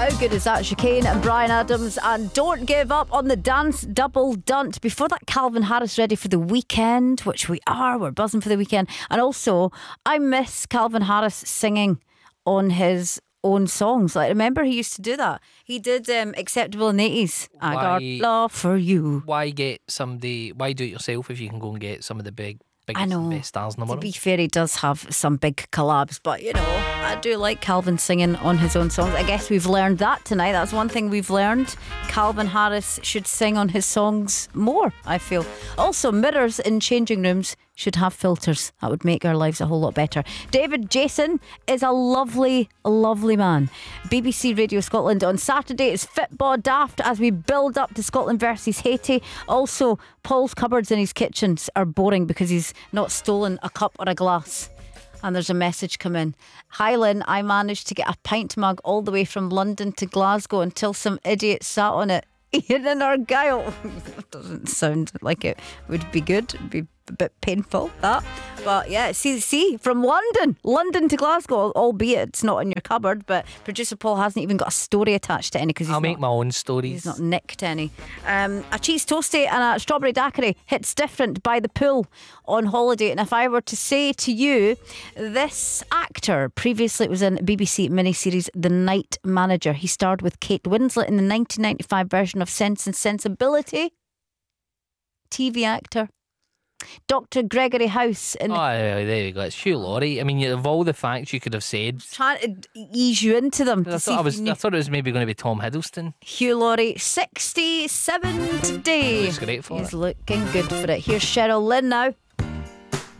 How good is that? Chicane and Bryan Adams and Don't Give Up on the Dance Double Dunt. Before that, Calvin Harris, Ready for the Weekend, which we are. We're buzzing for the weekend. And also, I miss Calvin Harris singing on his own songs. Like, remember he used to do that. He did Acceptable in the 80s. I got love for you. Why do it yourself if you can go and get some of the biggest and best stars in the world? To be fair, he does have some big collabs, but you know, I do like Calvin singing on his own songs. I guess we've learned that tonight. That's one thing we've learned. Calvin Harris should sing on his songs more, I feel. Also, mirrors in changing rooms should have filters. That would make our lives a whole lot better. David Jason is a lovely, lovely man. BBC Radio Scotland on Saturday is Fitbod Daft as we build up to Scotland versus Haiti. Also, Paul's cupboards in his kitchens are boring because he's not stolen a cup or a glass. And there's a message come in. Hi Lynn, I managed to get a pint mug all the way from London to Glasgow until some idiot sat on it. Ian and Argyle. Doesn't sound like it would be good. It'd be a bit painful, that. But yeah, see, from London to Glasgow, albeit it's not in your cupboard, but producer Paul hasn't even got a story attached to any because I'll make my own stories. He's not nicked any. A cheese toastie and a strawberry daiquiri hits different by the pool on holiday. And if I were to say to you, this actor previously was in BBC miniseries The Night Manager. He starred with Kate Winslet in the 1995 version of Sense and Sensibility. TV actor. Dr. Gregory House in there you go. It's Hugh Laurie. I mean, of all the facts you could have said, trying to ease you into them. I thought it was maybe going to be Tom Hiddleston. Hugh Laurie, 67 today. Looks great for He's it. looking good for it. Here's Cheryl Lynn now.